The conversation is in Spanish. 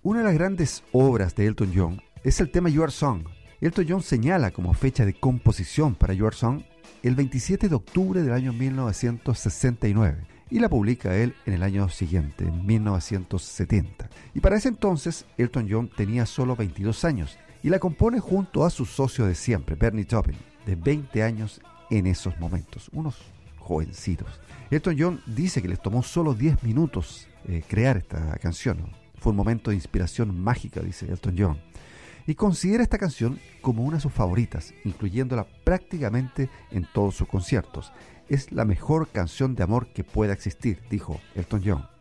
Una de las grandes obras de Elton John es el tema Your Song. Elton John señala como fecha de composición para Your Song el 27 de octubre del año 1969 y la publica él en el año siguiente, en 1970. Y para ese entonces Elton John tenía solo 22 años y la compone junto a su socio de siempre, Bernie Taupin, de 20 años en esos momentos, unos jovencitos. Elton John dice que les tomó solo 10 minutos crear esta canción. Fue un momento de inspiración mágica, dice Elton John. Y considera esta canción como una de sus favoritas, incluyéndola prácticamente en todos sus conciertos. Es la mejor canción de amor que pueda existir, dijo Elton John.